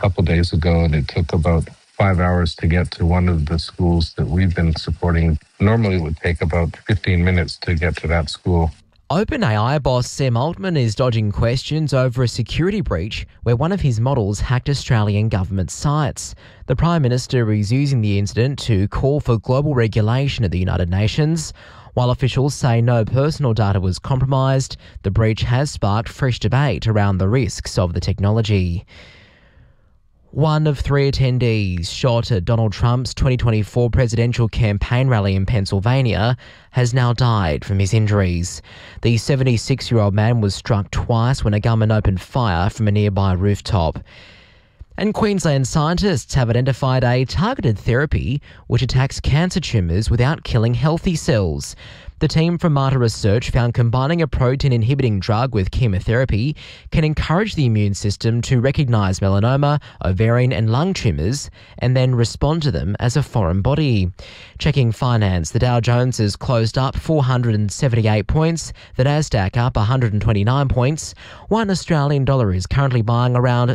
couple days ago, and it took about 5 hours to get to one of the schools that we've been supporting. Normally it would take about 15 minutes to get to that school. OpenAI boss Sam Altman is dodging questions over a security breach where one of his models hacked Australian government sites. The Prime Minister is using the incident to call for global regulation at the United Nations. While officials say no personal data was compromised, the breach has sparked fresh debate around the risks of the technology. One of 3 attendees shot at Donald Trump's 2024 presidential campaign rally in Pennsylvania has now died from his injuries. The 76-year-old man was struck twice when a gunman opened fire from a nearby rooftop. And Queensland scientists have identified a targeted therapy which attacks cancer tumours without killing healthy cells. The team from Mater Research found combining a protein-inhibiting drug with chemotherapy can encourage the immune system to recognise melanoma, ovarian and lung tumours and then respond to them as a foreign body. Checking finance, the Dow Jones has closed up 478 points, the Nasdaq up 129 points. $1 Australian is currently buying around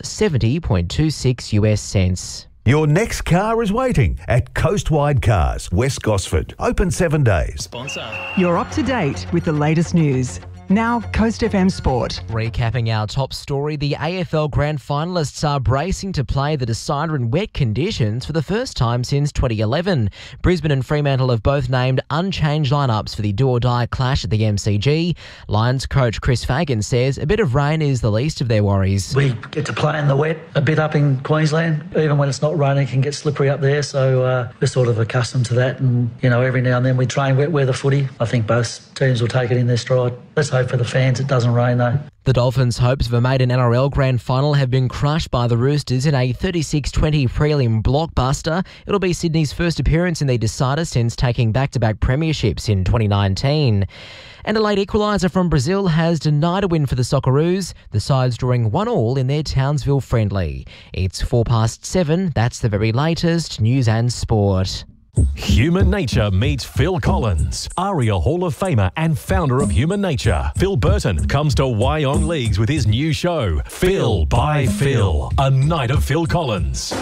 70.26 US cents. Your next car is waiting at Coastwide Cars, West Gosford. Open 7 days. Sponsor. You're up to date with the latest news. Now, Coast FM Sport. Recapping our top story, the AFL Grand Finalists are bracing to play the decider in wet conditions for the first time since 2011. Brisbane and Fremantle have both named unchanged lineups for the do-or-die clash at the MCG. Lions coach Chris Fagan says a bit of rain is the least of their worries. We get to play in the wet a bit up in Queensland. Even when it's not raining, it can get slippery up there, so we're sort of accustomed to that. And, every now and then we train wet weather footy. I think both teams will take it in their stride. Let's hope for the fans it doesn't rain though. The Dolphins' hopes of a maiden NRL Grand Final have been crushed by the Roosters in a 36-20 prelim blockbuster. It'll be Sydney's first appearance in the decider since taking back-to-back premierships in 2019. And a late equaliser from Brazil has denied a win for the Socceroos, the sides drawing 1-1 in their Townsville friendly. It's 7:04. That's the very latest news and sport. Human Nature meets Phil Collins, ARIA Hall of Famer and founder of Human Nature. Phil Burton comes to Wyong Leagues with his new show, Phil by Phil, a night of Phil Collins.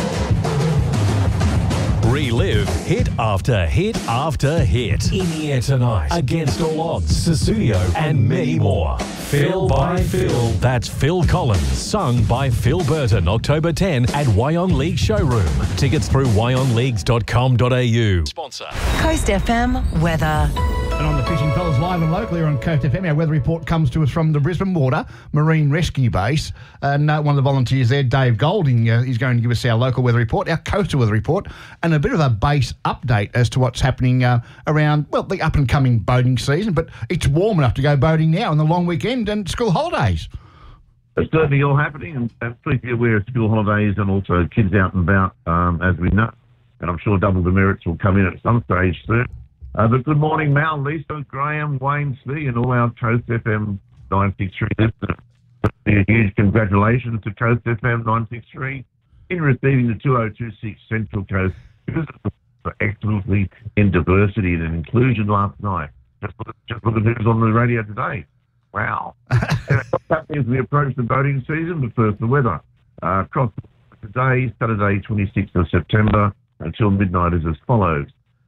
Relive hit after hit after hit. In the air tonight, Against All Odds, Sussudio and many more. Phil by Phil. That's Phil Collins, sung by Phil Burton, October 10 at Wyong League Showroom. Tickets through wyongleagues.com.au. Sponsor. Coast FM weather. And on the Fishing Fellas live and locally on Coast FM, our weather report comes to us from the Brisbane Water Marine Rescue Base. And one of the volunteers there, Dave Golding, is going to give us our local weather report, our coastal weather report, and a bit of a base update as to what's happening around, the up-and-coming boating season. But it's warm enough to go boating now on the long weekend and school holidays. It's certainly all happening, and please be aware of school holidays and also kids out and about, as we know. And I'm sure double the merits will come in at some stage soon. But good morning, Mal, Lisa, Graham, Wayne, Smee, and all our Coast FM 963 listeners. A huge congratulations to Coast FM 963 in receiving the 2026 Central Coast for excellency in diversity and inclusion last night. Just look at who's on the radio today. Wow. What's happening as we approach the boating season, but first the weather. Across today, Saturday, 26th of September, until midnight is as follows.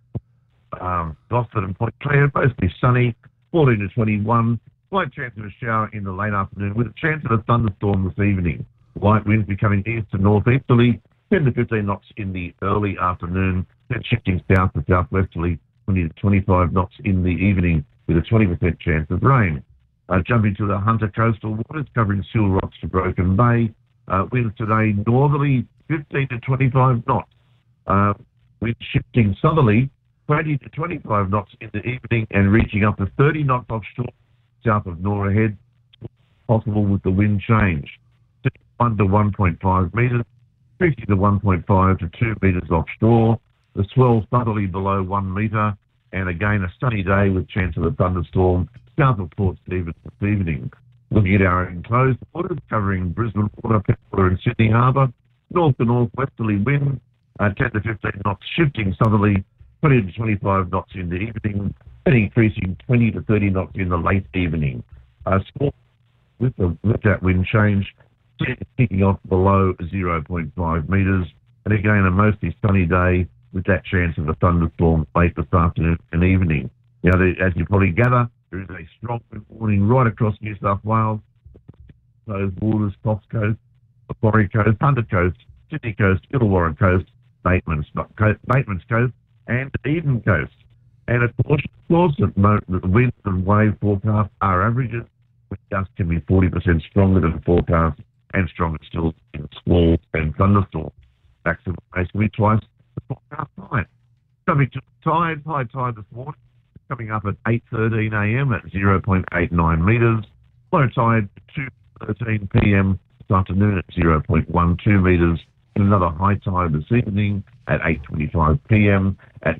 Gosford and Point Clare, mostly sunny, 14 to 21. Slight chance of a shower in the late afternoon with a chance of a thunderstorm this evening. Light winds becoming east to northeasterly, 10 to 15 knots in the early afternoon, then shifting south to southwesterly, 20 to 25 knots in the evening with a 20% chance of rain. Jumping to the Hunter coastal waters, covering Seal Rocks to Broken Bay. Winds today northerly, 15 to 25 knots. Wind shifting southerly, 20 to 25 knots in the evening and reaching up to 30 knots offshore, south of Nora Head, possible with the wind change. 1 to 1.5 metres, 50 to 1.5 to 2 metres offshore. The swell southerly below 1 metre, and again a sunny day with chance of a thunderstorm south of Port Stephens this evening. Looking at our enclosed waters, covering Brisbane Water, Penwater and Sydney Harbour, north to northwesterly wind, 10 to 15 knots, shifting southerly, 20 to 25 knots in the evening, and increasing 20 to 30 knots in the late evening. With that wind change, sea kicking off below 0.5 metres. And again, a mostly sunny day with that chance of a thunderstorm late this afternoon and evening. Now, as you probably gather, there is a strong wind warning right across New South Wales, those borders, Coffs Coast, Macquarie Coast, Hunter Coast, Sydney Coast, Illawarra Coast, Bateman's Coast, and Eden Coast. And of course, the wind and wave forecasts are averages, which just can be 40% stronger than forecast and stronger still in squalls and thunderstorms. Maximum basically twice the forecast time. Coming to tide, high tide this morning, coming up at 8:13 a.m. at 0.89 metres. Low tide 2:13 p.m. this afternoon at 0.12 metres. And another high tide this evening at 8:25 p.m. at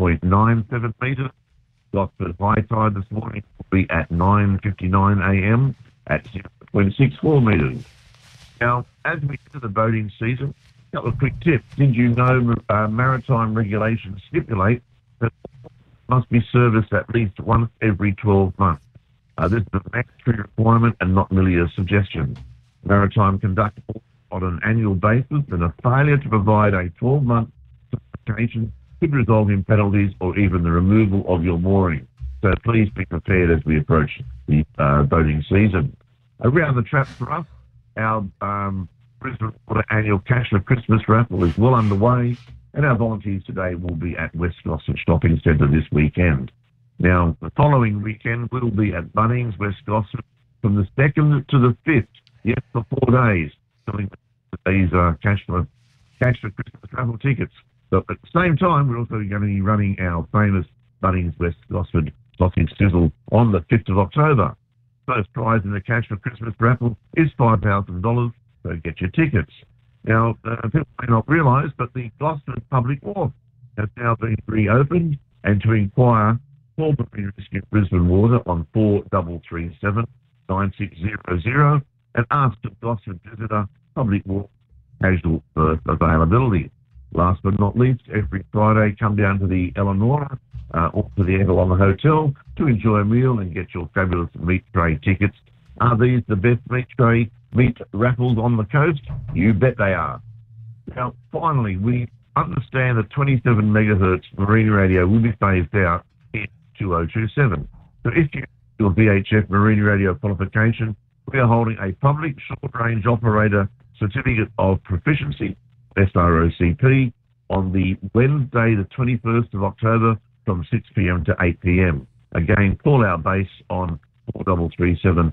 0.97 metres. Gosford high tide this morning will be at 9:59 a.m. at 0.64 metres. Now, as we enter the boating season, a couple of quick tips. Did you know maritime regulations stipulate that must be serviced at least once every 12 months? This is a mandatory requirement and not merely a suggestion. Maritime conduct on an annual basis, and a failure to provide a 12-month certification could result in penalties or even the removal of your mooring. So please be prepared as we approach the boating season. Around the traps for us, our Brisbane Water annual Cash for Christmas raffle is well underway, and our volunteers today will be at West Gosford Shopping Centre this weekend. Now, the following weekend we'll be at Bunnings, West Gosford, from the 2nd to the 5th, yes, for 4 days, selling these Cash for Christmas raffle tickets. But at the same time, we're also going to be running our famous Bunnings West Gosford sausage sizzle on the 5th of October. First prize in the Cash for Christmas raffle is $5,000, so get your tickets. Now, people may not realise, but the Gosford Public Wharf has now been reopened, and to inquire, call Marine Rescue Brisbane Water on 4337 9600 and ask the Gosford Visitor Public Wharf casual berth availability. Last but not least, every Friday, come down to the Eleanora or to the Avalon Hotel to enjoy a meal and get your fabulous meat tray tickets. Are these the best meat raffles on the coast? You bet they are. Now, finally, we understand that 27 megahertz marine radio will be phased out in 2027. So if you do a VHF marine radio qualification, we are holding a public short-range operator certificate of proficiency, SROCP, on the Wednesday, the 21st of October from 6 p.m. to 8 p.m. Again, call our base on 4337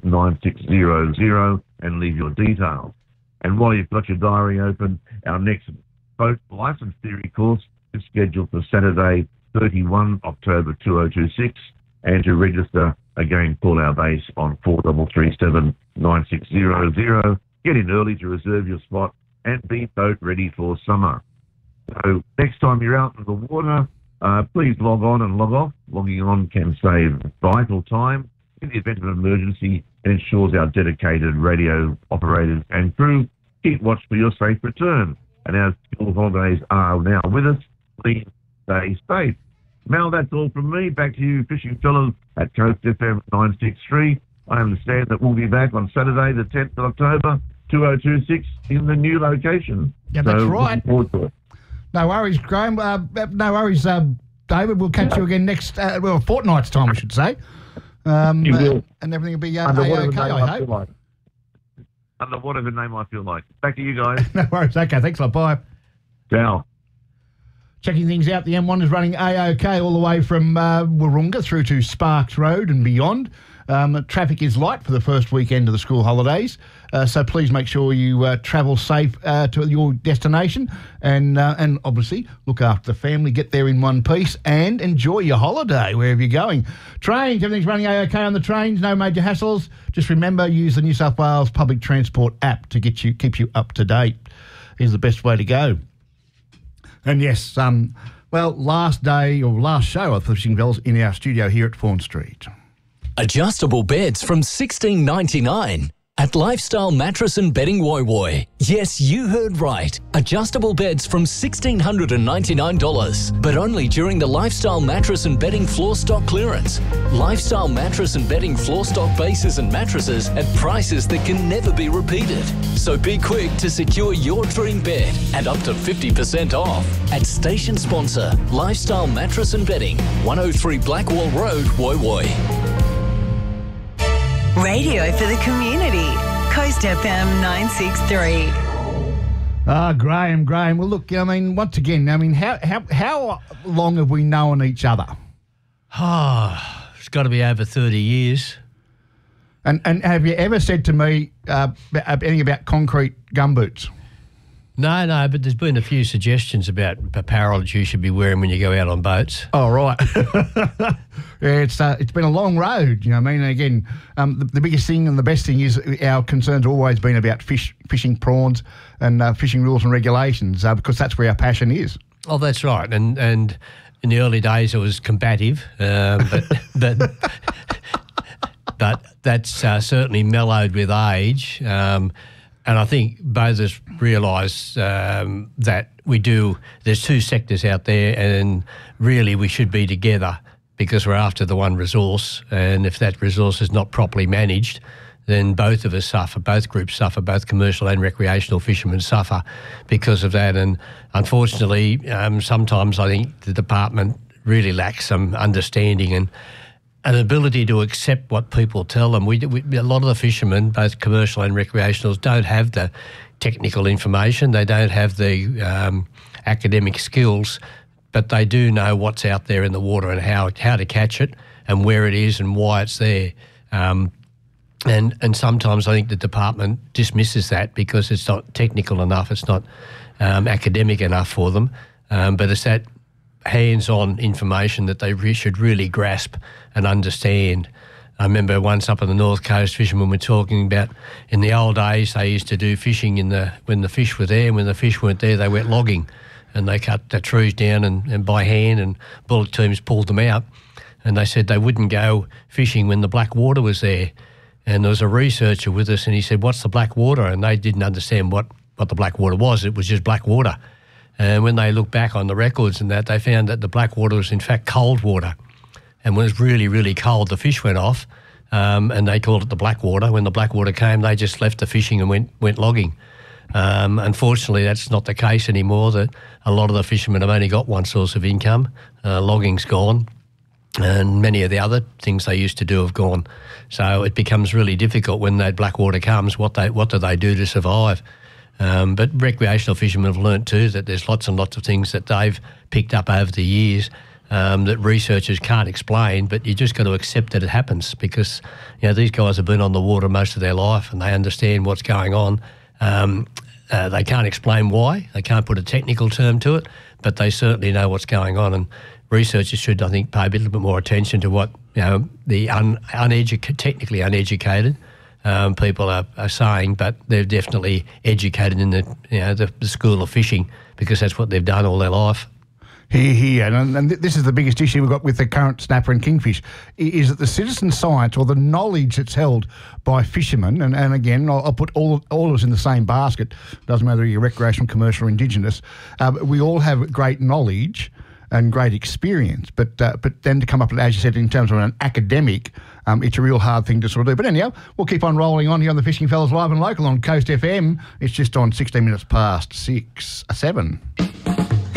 9600 and leave your details. And while you've got your diary open, our next boat licence theory course is scheduled for Saturday, 31 October 2026. And to register, again, call our base on 4337 9600. Get in early to reserve your spot and be boat ready for summer. So next time you're out in the water, please log on and log off. Logging on can save vital time in the event of an emergency and ensures our dedicated radio operators and crew keep watch for your safe return. And as school holidays are now with us, please stay safe. Mel, that's all from me. Back to you, fishing fellas at Coast FM 963. I understand that we'll be back on Saturday, the 10th of October, 2026, in the new location. Yeah, that's right. Looking forward to it. No worries, Graham. No worries, David. We'll catch you again next, a fortnight's time, I should say. You will. And everything will be Under whatever okay, name I feel hope. like. Under whatever name I feel like. Back to you guys. No worries. Okay, thanks a lot. Bye. Ciao. Checking things out, the M1 is running A-OK all the way from Wahroonga through to Sparks Road and beyond. Traffic is light for the first weekend of the school holidays, so please make sure you travel safe to your destination and obviously look after the family, get there in one piece and enjoy your holiday wherever you're going. Trains, everything's running A-OK on the trains, no major hassles. Just remember, use the New South Wales Public Transport app to keep you up to date. Is the best way to go. And yes, last day or last show of Fishing Bells in our studio here at Fawn Street. Adjustable beds from $16.99 at at Lifestyle Mattress and Bedding Woy Woy. Yes, you heard right. Adjustable beds from $1,699, but only during the Lifestyle Mattress and Bedding floor stock clearance. Lifestyle Mattress and Bedding floor stock bases and mattresses at prices that can never be repeated. So be quick to secure your dream bed and up to 50% off at station sponsor Lifestyle Mattress and Bedding, 103 Blackwall Road, Woy Woy. Radio for the community. Coast FM 963. Graham. Well, look, I mean, once again, I mean, how long have we known each other? It's got to be over 30 years. And have you ever said to me anything about concrete gumboots? No, but there's been a few suggestions about apparel that you should be wearing when you go out on boats. Oh, right. Yeah, it's been a long road, you know what I mean? And again, the biggest thing and the best thing is our concerns have always been about fishing prawns and fishing rules and regulations because that's where our passion is. Oh, that's right. And in the early days it was combative, but that's certainly mellowed with age. And I think both of us realise that there's two sectors out there and really we should be together because we're after the one resource, and if that resource is not properly managed, then both of us suffer, both groups suffer, both commercial and recreational fishermen suffer because of that. And unfortunately, sometimes I think the department really lacks some understanding and an ability to accept what people tell them. A lot of the fishermen, both commercial and recreationals, don't have the technical information. They don't have the academic skills, but they do know what's out there in the water and how to catch it and where it is and why it's there. And sometimes I think the department dismisses that because it's not technical enough, it's not academic enough for them, but it's that hands-on information that they should really grasp and understand. I remember once up on the North Coast, fishermen were talking about in the old days they used to do fishing when the fish were there, and when the fish weren't there they went logging and they cut the trees down and by hand and bullock teams pulled them out, and they said they wouldn't go fishing when the black water was there. And there was a researcher with us and he said, "What's the black water?" And they didn't understand what the black water was. It was just black water. And when they looked back on the records and that, they found that the black water was in fact cold water. And when it was really, really cold, the fish went off and they called it the black water. When the black water came, they just left the fishing and went logging. Unfortunately, that's not the case anymore. That a lot of the fishermen have only got one source of income. Logging's gone. And many of the other things they used to do have gone. So it becomes really difficult when that black water comes. What do they do to survive? But recreational fishermen have learnt too that there's lots and lots of things that they've picked up over the years that researchers can't explain, but you just got to accept that it happens because these guys have been on the water most of their life and they understand what's going on. They can't explain why, they can't put a technical term to it, but they certainly know what's going on, and researchers should, I think, pay a little bit more attention to what the technically uneducated people are saying, but they're definitely educated in the school of fishing because that's what they've done all their life. Here, and this is the biggest issue we've got with the current snapper and kingfish, is that the citizen science or the knowledge that's held by fishermen, and again, I'll put all of us in the same basket, doesn't matter if you're recreational, commercial or Indigenous, we all have great knowledge and great experience, but then to come up with, as you said, in terms of an academic, it's a real hard thing to sort of do. But anyhow, we'll keep on rolling on here on the Fishing Fellas Live and Local on Coast FM. It's just on 16 minutes past 7.